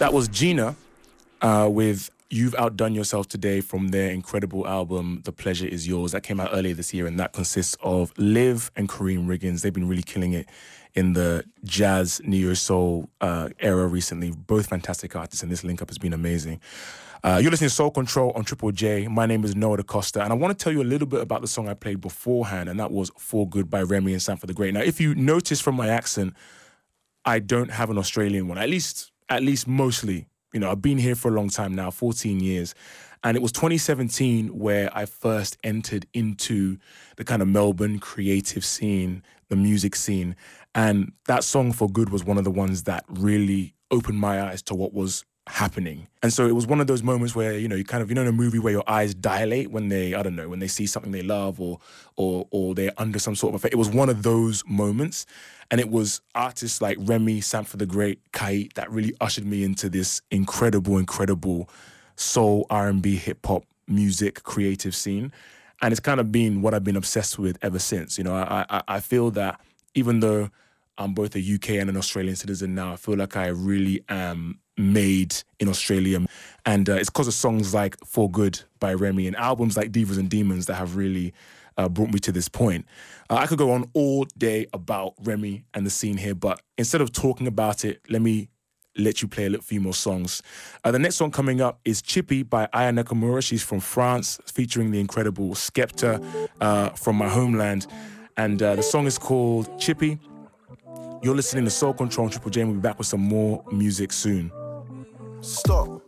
That was Gina with You've Outdone Yourself Today from their incredible album, The Pleasure Is Yours. That came out earlier this year, and that consists of Liv and Kareem Riggins. They've been really killing it in the jazz, neo-soul era recently. Both fantastic artists, and this link-up has been amazing. You're listening to Soul Control on Triple J. My name is Noah DaCosta, and I want to tell you a little bit about the song I played beforehand, and that was For Good by Remy and Sanford the Great. Now, if you notice from my accent, I don't have an Australian one, at least mostly. You know, I've been here for a long time now, 14 years. And it was 2017 where I first entered into the kind of Melbourne creative scene, the music scene. And that song For Good was one of the ones that really opened my eyes to what was happening. And so it was one of those moments where, you know, you kind of, you know, in a movie where your eyes dilate when they, I don't know, when they see something they love or they're under some sort of effect. It was one of those moments. And it was artists like Remy, Sanford the Great, Kite that really ushered me into this incredible soul, R&B, hip-hop music creative scene. And it's kind of been what I've been obsessed with ever since. You know, I feel that even though I'm both a UK and an Australian citizen now, I feel like I really am made in Australia. And it's because of songs like For Good by Remy and albums like Divas and Demons that have really brought me to this point. I could go on all day about Remy and the scene here, but instead of talking about it, let me let you play a few more songs. The next song coming up is Chippy by Aya Nakamura. She's from France, featuring the incredible Skepta from my homeland. And the song is called Chippy. You're listening to Soul Control on Triple J, and we'll be back with some more music soon. Stop.